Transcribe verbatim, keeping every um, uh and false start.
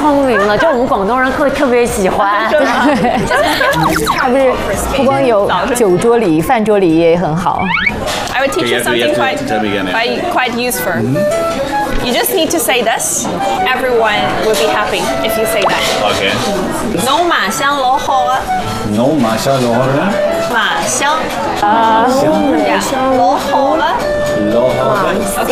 聪明了，就我们广东人会特别喜欢。 对，它不是不光有酒桌礼仪，饭桌礼仪也很好。 I would teach you something quite, quite, quite useful. You just need to say this. Everyone will be happy if you say that. Okay. No 马香罗好啊， No, Masha Lohara. 马香啊， yeah 罗好啊。 Lohara. OK,